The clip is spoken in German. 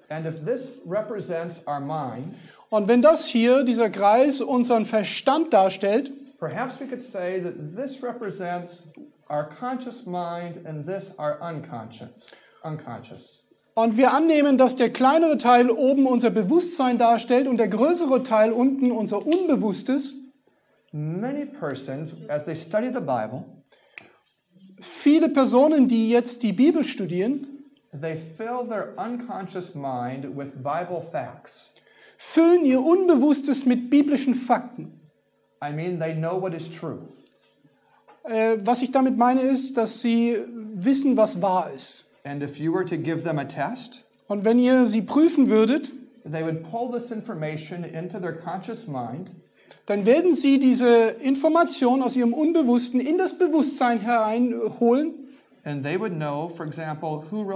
And if this represents our mind, Und wenn das hier, dieser Kreis, unseren Verstand darstellt, perhaps we could say that this represents our conscious mind and this our unconscious. Und wir annehmen, dass der kleinere Teil oben unser Bewusstsein darstellt und der größere Teil unten unser Unbewusstes. Many persons, as they study the Bible, Viele Personen, die jetzt die Bibel studieren, they fill their unconscious mind with Bible facts. füllen ihr Unbewusstes mit biblischen Fakten. I mean, they know what is true. Was ich damit meine ist, dass sie wissen, was wahr ist. And if you were to give them a test, Und wenn ihr sie prüfen würdet, they would pull this information into their conscious mind, dann werden sie diese Information aus ihrem Unbewussten in das Bewusstsein hereinholen. and they would know, for example, who wrote